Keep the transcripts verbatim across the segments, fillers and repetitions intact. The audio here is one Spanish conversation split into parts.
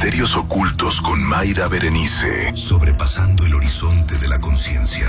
Misterios Ocultos con Mayra Berenice. Sobrepasando el horizonte de la conciencia.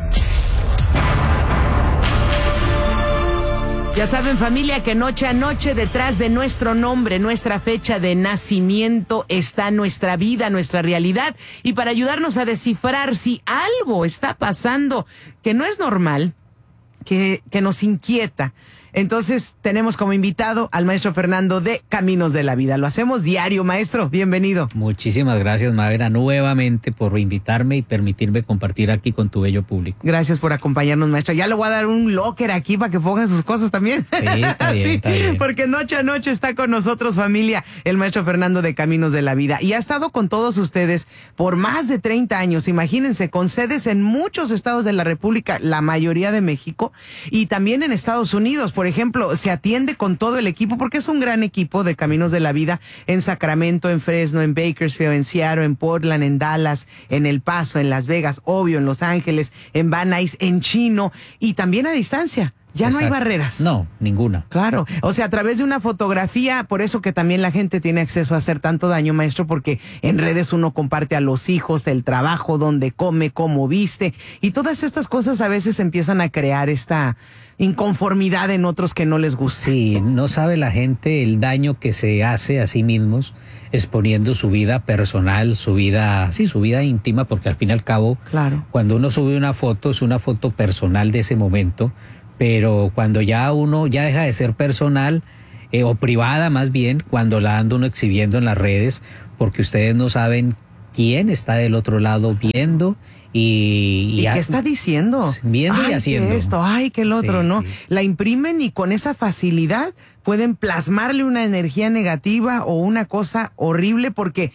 Ya saben, familia, que noche a noche detrás de nuestro nombre, nuestra fecha de nacimiento, está nuestra vida, nuestra realidad. Y para ayudarnos a descifrar si algo está pasando que no es normal, que, que nos inquieta, entonces tenemos como invitado al maestro Fernando de Caminos de la Vida. Lo hacemos diario, maestro. Bienvenido. Muchísimas gracias, Mayra, nuevamente por invitarme y permitirme compartir aquí con tu bello público. Gracias por acompañarnos, maestro. Ya le voy a dar un locker aquí para que pongan sus cosas también. Sí, está bien, sí, está bien. Porque noche a noche está con nosotros, familia, el maestro Fernando de Caminos de la Vida. Y ha estado con todos ustedes por más de treinta años. Imagínense, con sedes en muchos estados de la República, la mayoría de México, y también en Estados Unidos. Por ejemplo, se atiende con todo el equipo, porque es un gran equipo de Caminos de la Vida en Sacramento, en Fresno, en Bakersfield, en Seattle, en Portland, en Dallas, en El Paso, en Las Vegas, obvio, en Los Ángeles, en Van Nuys, en Chino, y también a distancia. Ya Exacto. No hay barreras. No, ninguna. Claro, o sea, a través de una fotografía, por eso que también la gente tiene acceso a hacer tanto daño, maestro, porque en redes uno comparte a los hijos, el trabajo, dónde come, cómo viste, y todas estas cosas a veces empiezan a crear esta inconformidad en otros que no les gusta. Sí, no sabe la gente el daño que se hace a sí mismos exponiendo su vida personal, su vida, sí, su vida íntima, porque al fin y al cabo, claro, cuando uno sube una foto, es una foto personal de ese momento. Pero cuando ya uno ya deja de ser personal eh, o privada más bien, cuando la anda uno exhibiendo en las redes, porque ustedes no saben quién está del otro lado viendo y... ¿Y, ¿Y a, qué está diciendo? Viendo ay, y haciendo. Que esto, ay, que el otro, sí, ¿no? Sí. La imprimen y con esa facilidad pueden plasmarle una energía negativa o una cosa horrible, porque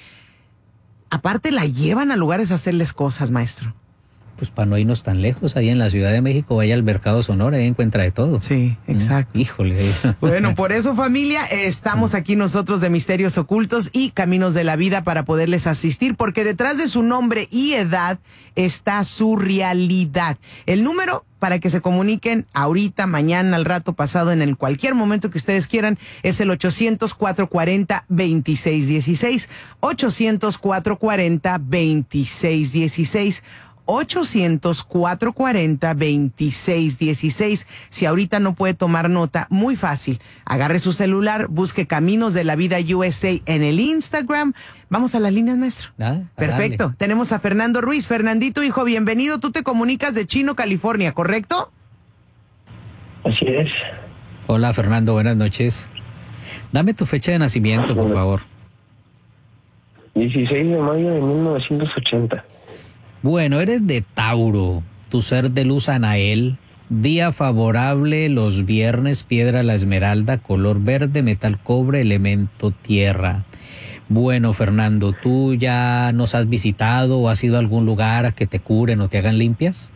aparte la llevan a lugares a hacerles cosas, maestro. Pues para no irnos tan lejos, ahí en la Ciudad de México, vaya al Mercado Sonora, ahí encuentra de todo. Sí, exacto. ¿Mm? Híjole. Bueno, por eso, familia, estamos aquí nosotros de Misterios Ocultos y Caminos de la Vida para poderles asistir, porque detrás de su nombre y edad está su realidad. El número para que se comuniquen ahorita, mañana, al rato, pasado, en el cualquier momento que ustedes quieran, es el ochocientos, cuatrocientos cuarenta, veintiséis dieciséis. ochocientos, cuatrocientos cuarenta, veintiséis dieciséis. ochocientos, cuatrocientos cuarenta, veintiséis dieciséis. Si ahorita no puede tomar nota, muy fácil. Agarre su celular, busque Caminos de la Vida U S A en el Instagram. Vamos a las líneas, maestro. Ah, perfecto. darle. Tenemos a Fernando Ruiz. Fernandito, hijo, bienvenido. Tú te comunicas de Chino, California, ¿correcto? Así es. Hola, Fernando, buenas noches. Dame tu fecha de nacimiento, por favor. dieciséis de mayo de mil novecientos ochenta. Bueno, eres de Tauro, tu ser de luz Anael, día favorable los viernes, piedra la esmeralda, color verde, metal cobre, elemento tierra. Bueno, Fernando, ¿tú ya nos has visitado o has ido a algún lugar a que te curen o te hagan limpias?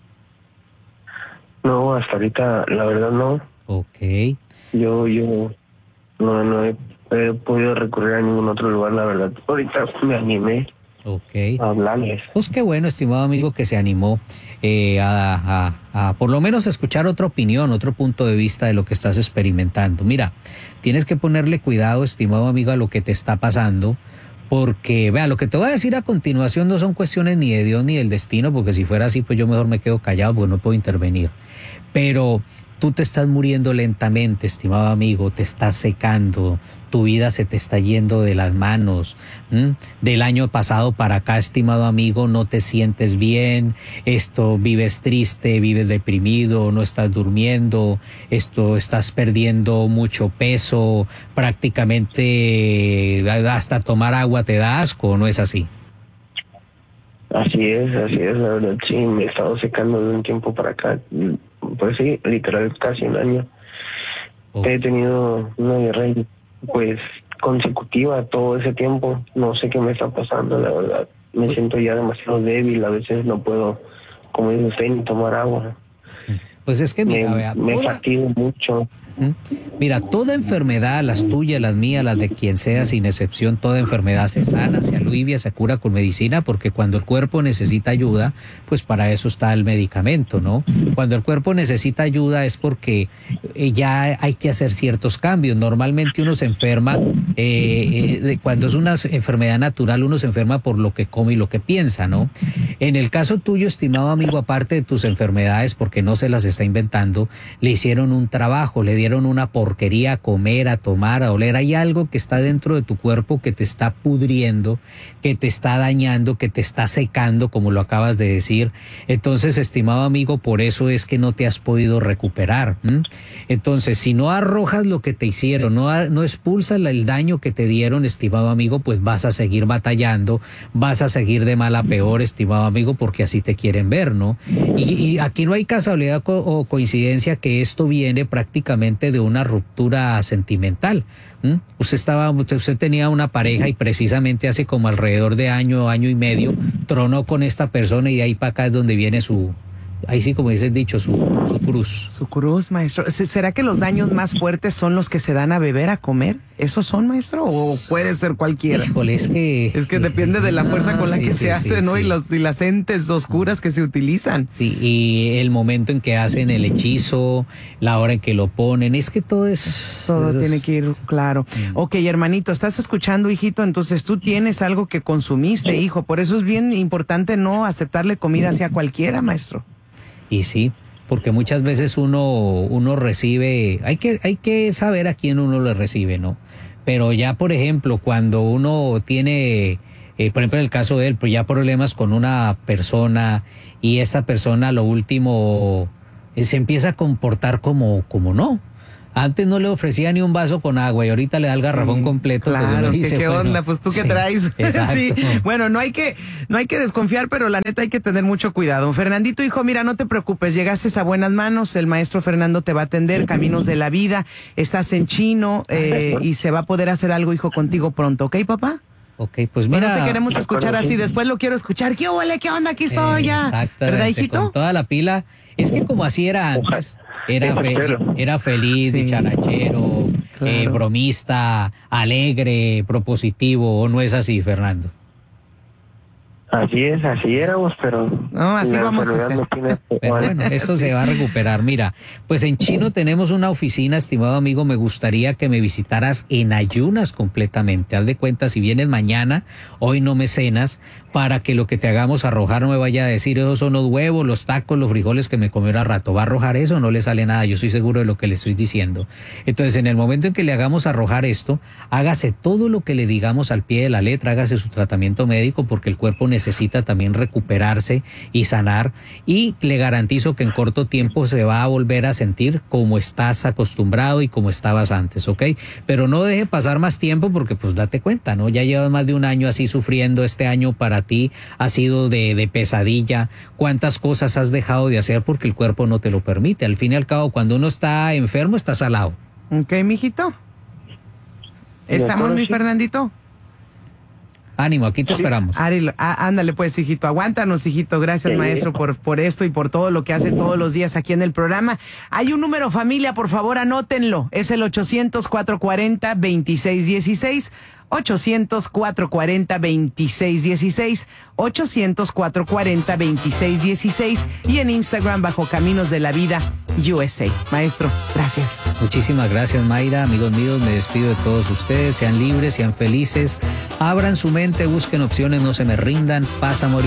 No, hasta ahorita la verdad no. Ok. Yo, yo no, no he, he podido recurrir a ningún otro lugar, la verdad. Ahorita me animé. Ok. A hablarles. Pues qué bueno, estimado amigo, que se animó eh, a, a, a por lo menos escuchar otra opinión, otro punto de vista de lo que estás experimentando. Mira, tienes que ponerle cuidado, estimado amigo, a lo que te está pasando, porque, vea, lo que te voy a decir a continuación no son cuestiones ni de Dios ni del destino, porque si fuera así, pues yo mejor me quedo callado, porque no puedo intervenir. Pero tú te estás muriendo lentamente, estimado amigo, te estás secando, tu vida se te está yendo de las manos. ¿Mm? Del año pasado para acá, estimado amigo, no te sientes bien, esto, vives triste, vives deprimido, no estás durmiendo, esto, estás perdiendo mucho peso, prácticamente hasta tomar agua te da asco, ¿no es así? Así es, así es, la verdad, sí, me he estado secando de un tiempo para acá, pues sí, literal, casi un año. Oh. He tenido una guerra, pues, consecutiva todo ese tiempo, no sé qué me está pasando, la verdad, me siento ya demasiado débil, a veces no puedo, como dice usted, ni tomar agua. Pues es que mira, me, vea, me toda, fatigo mucho. Mira, toda enfermedad, las tuyas, las mías, las de quien sea, sin excepción, toda enfermedad se sana, se alivia, se cura con medicina, porque cuando el cuerpo necesita ayuda, pues para eso está el medicamento, ¿no? Cuando el cuerpo necesita ayuda es porque ya hay que hacer ciertos cambios. Normalmente uno se enferma, eh, eh, cuando es una enfermedad natural, uno se enferma por lo que come y lo que piensa, ¿no? En el caso tuyo, estimado amigo, aparte de tus enfermedades, porque no se las está inventando, le hicieron un trabajo, le dieron una porquería a comer, a tomar, a oler. Hay algo que está dentro de tu cuerpo que te está pudriendo, que te está dañando, que te está secando, como lo acabas de decir. Entonces, estimado amigo, por eso es que no te has podido recuperar. ¿Mm? Entonces, si no arrojas lo que te hicieron, no, no expulsas el daño que te dieron, estimado amigo, pues vas a seguir batallando, vas a seguir de mal a peor, estimado amigo, porque así te quieren ver, ¿no? Y, y aquí no hay casualidad co- o coincidencia que esto viene prácticamente de una ruptura sentimental. ¿Mm? Usted estaba, usted tenía una pareja y precisamente hace como alrededor de año, año y medio, tronó con esta persona y de ahí para acá es donde viene su, ahí sí como dice el dicho, su, su cruz. Su cruz, maestro. ¿Será que los daños más fuertes son los que se dan a beber, a comer? ¿Esos son, maestro? ¿O puede ser cualquiera? Híjole, es que... Es que depende de la fuerza no, con la sí, que sí, se hace, sí, ¿no? sí. Y, los, y las entes oscuras que se utilizan. Sí, y el momento en que hacen el hechizo, la hora en que lo ponen, es que todo es... Todo es- tiene que ir claro. Mm. Ok, hermanito, ¿estás escuchando, hijito? Entonces tú tienes algo que consumiste, hijo. Por eso es bien importante no aceptarle comida hacia cualquiera, maestro. Y sí, porque muchas veces uno, uno recibe, hay que, hay que saber a quién uno le recibe, ¿no? Pero ya, por ejemplo, cuando uno tiene, eh, por ejemplo, en el caso de él, pues ya problemas con una persona y esa persona lo último eh, se empieza a comportar como, como no. Antes no le ofrecía ni un vaso con agua y ahorita le da el garrafón Sí, completo. pues Claro, uno ¿qué, dice, qué bueno, onda? Pues tú qué sí, traes. exacto. Sí. Bueno, no hay que, no hay que desconfiar, pero la neta hay que tener mucho cuidado. Fernandito, hijo, mira, no te preocupes, llegaste a buenas manos, el maestro Fernando te va a atender, caminos de la vida, estás en chino, eh, y se va a poder hacer algo, hijo, contigo pronto, ¿ok, papá? Ok, pues Bueno, mira. te queremos de escuchar acuerdo, así, sí. después lo quiero escuchar. ¿Qué huele? ¿Qué onda? Aquí estoy ya. Exactamente, ¿Verdad, hijito? con toda la pila. Es que como así era antes, era, fe- Espero. era feliz, Sí. dicharachero, Claro. eh, bromista, alegre, propositivo, ¿o no es así, Fernando? Así es, así éramos, pero... No, así la vamos a enfermedad hacer. no tiene- Pero bueno, eso se va a recuperar. Mira, pues en Chino tenemos una oficina, estimado amigo, me gustaría que me visitaras en ayunas completamente. Haz de cuenta, si vienes mañana, hoy no me cenas, para que lo que te hagamos arrojar no me vaya a decir, esos son los huevos, los tacos, los frijoles que me comió a rato. Va a arrojar eso, no le sale nada, yo estoy seguro de lo que le estoy diciendo. Entonces, en el momento en que le hagamos arrojar esto, hágase todo lo que le digamos al pie de la letra, hágase su tratamiento médico, porque el cuerpo necesita también recuperarse y sanar, y le garantizo que en corto tiempo se va a volver a sentir como estás acostumbrado y como estabas antes, ¿ok? Pero no deje pasar más tiempo porque pues date cuenta, ¿no? Ya llevas más de un año así sufriendo, este año para ti ha sido de, de pesadilla, cuántas cosas has dejado de hacer porque el cuerpo no te lo permite. Al fin y al cabo, cuando uno está enfermo, está salado. Ok, mijito. De ¿Estamos, acuerdo, mi sí. Fernandito? Ánimo, aquí te esperamos. Ari, á- ándale pues, hijito, aguántanos, hijito. Gracias, Sí. maestro, por, por esto y por todo lo que hace todos los días aquí en el programa. Hay un número familia, por favor, anótenlo. Es el ochocientos, cuatrocientos cuarenta, veintiséis dieciséis. ochocientos, cuatrocientos cuarenta, veintiséis dieciséis. ochocientos, cuatrocientos cuarenta, veintiséis dieciséis. Y en Instagram bajo Caminos de la Vida U S A. Maestro, gracias. Muchísimas gracias, Mayra. Amigos míos, me despido de todos ustedes. Sean libres, sean felices. Abran su mente, busquen opciones, no se me rindan. Paz, amor.